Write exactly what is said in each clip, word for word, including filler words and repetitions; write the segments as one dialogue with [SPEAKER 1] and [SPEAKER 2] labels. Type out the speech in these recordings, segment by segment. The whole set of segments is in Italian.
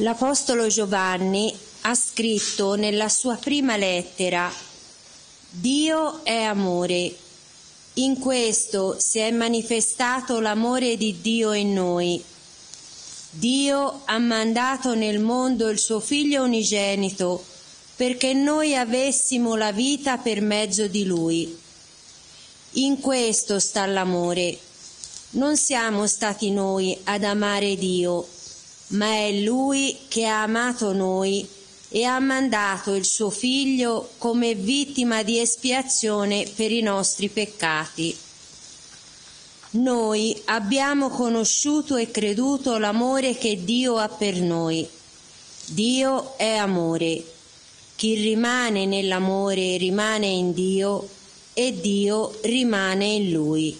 [SPEAKER 1] L'Apostolo Giovanni ha scritto nella sua prima lettera: Dio è amore. In questo si è manifestato l'amore di Dio in noi. Dio ha mandato nel mondo il suo Figlio unigenito perché noi avessimo la vita per mezzo di Lui. In questo sta l'amore. Non siamo stati noi ad amare Dio, ma è Lui che ha amato noi e ha mandato il suo Figlio come vittima di espiazione per i nostri peccati. Noi abbiamo conosciuto e creduto l'amore che Dio ha per noi. Dio è amore. Chi rimane nell'amore rimane in Dio e Dio rimane in Lui.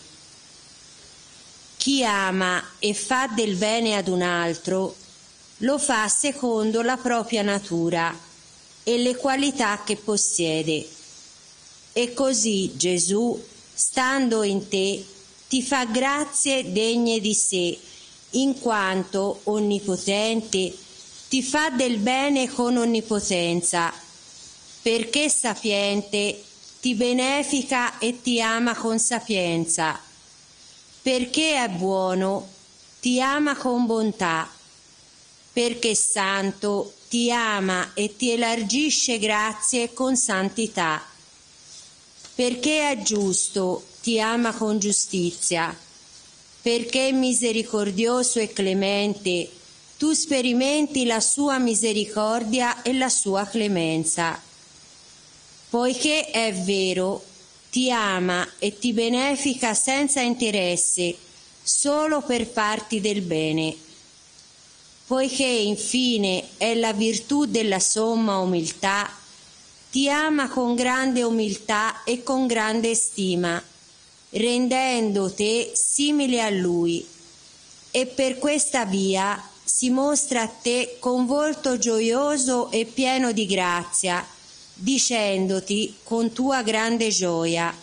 [SPEAKER 1] Chi ama e fa del bene ad un altro lo fa secondo la propria natura e le qualità che possiede. E così Gesù, stando in te, ti fa grazie degne di sé, in quanto onnipotente ti fa del bene con onnipotenza, perché sapiente ti benefica e ti ama con sapienza, perché è buono ti ama con bontà, perché santo ti ama e ti elargisce grazie con santità, perché è giusto ti ama con giustizia, perché è misericordioso e clemente tu sperimenti la sua misericordia e la sua clemenza. Poiché è vero, ti ama e ti benefica senza interesse, solo per farti del bene. Poiché infine è la virtù della somma umiltà, ti ama con grande umiltà e con grande stima, rendendo te simile a Lui, e per questa via si mostra a te con volto gioioso e pieno di grazia, dicendoti con tua grande gioia: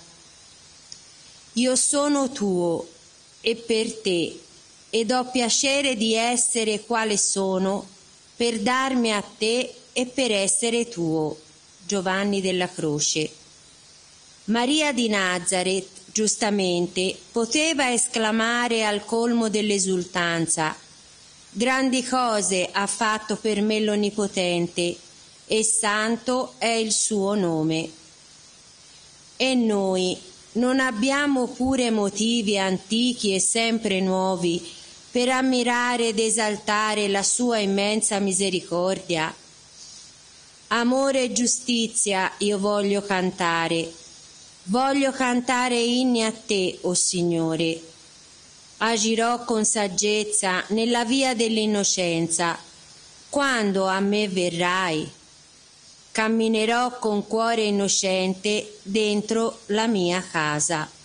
[SPEAKER 1] io sono tuo e per te, ed ho piacere di essere quale sono, per darmi a te e per essere tuo. Giovanni della Croce. Maria di Nazaret, giustamente, poteva esclamare al colmo dell'esultanza: grandi cose ha fatto per me l'Onnipotente, e santo è il suo nome. E noi non abbiamo pure motivi antichi e sempre nuovi per ammirare ed esaltare la sua immensa misericordia? Amore e giustizia io voglio cantare, voglio cantare inni a te, o Signore. Agirò con saggezza nella via dell'innocenza, quando a me verrai. Camminerò con cuore innocente dentro la mia casa.